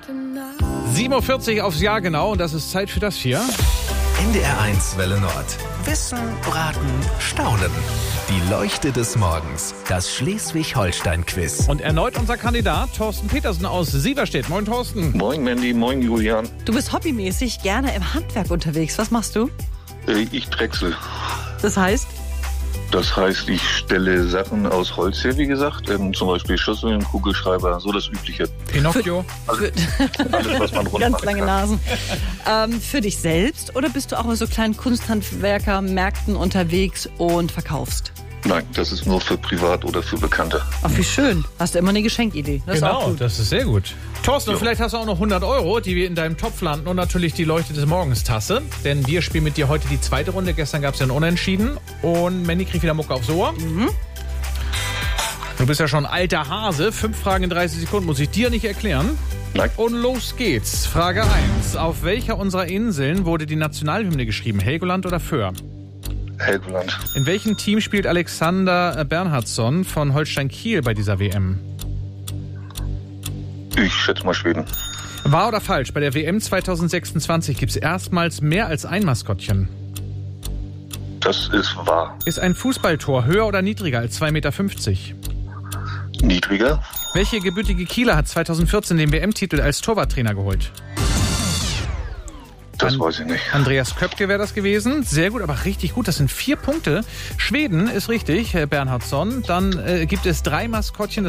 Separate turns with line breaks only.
7:40 Uhr aufs Jahr genau und das ist Zeit für das hier.
NDR1 Welle Nord. Wissen, Raten, Staunen. Die Leuchte des Morgens. Das Schleswig-Holstein-Quiz.
Und erneut unser Kandidat Thorsten Petersen aus Sieverstedt. Moin Thorsten.
Moin Mandy, moin Julian.
Du bist hobbymäßig gerne im Handwerk unterwegs. Was machst du?
Ich drechsel.
Das heißt?
Das heißt, ich stelle Sachen aus Holz her, wie gesagt. Zum Beispiel Schüsseln, Kugelschreiber, so das Übliche.
Pinocchio.
Alles, was man rund
Ganz
machen
lange
kann.
Nasen. Für dich selbst oder bist du auch mit so kleinen Kunsthandwerker-Märkten unterwegs und verkaufst?
Nein, das ist nur für privat oder für Bekannte.
Ach, wie schön. Hast du immer eine Geschenkidee. Das ist auch
Genau,
gut.
das ist sehr gut. Thorsten,
Ja.
vielleicht hast du auch noch 100 Euro, die wir in deinem Topf landen und natürlich die Leuchte des Morgens Tasse. Denn wir spielen mit dir heute die zweite Runde. Gestern gab es ja ein Unentschieden und Mandy kriegt wieder Mucke aufs Ohr. Du bist ja schon alter Hase. 5 Fragen in 30 Sekunden muss ich dir nicht erklären.
Nein,
Und los geht's. Frage 1. Auf welcher unserer Inseln wurde die Nationalhymne geschrieben? Helgoland oder Föhr?
Helgoland.
In welchem Team spielt Alexander Bernhardsson von Holstein Kiel bei dieser WM?
Ich schätze mal Schweden.
Wahr oder falsch? Bei der WM 2026 gibt es erstmals mehr als ein Maskottchen.
Das ist wahr.
Ist ein Fußballtor höher oder niedriger als 2,50 Meter?
Niedriger?
Welche gebürtige Kieler hat 2014 den WM-Titel als Torwarttrainer geholt?
Das weiß ich nicht.
Andreas Köpke wäre das gewesen. Sehr gut, aber richtig gut. Das sind 4 Punkte. Schweden ist richtig, Bernhardsson. Dann gibt es 3 Maskottchen.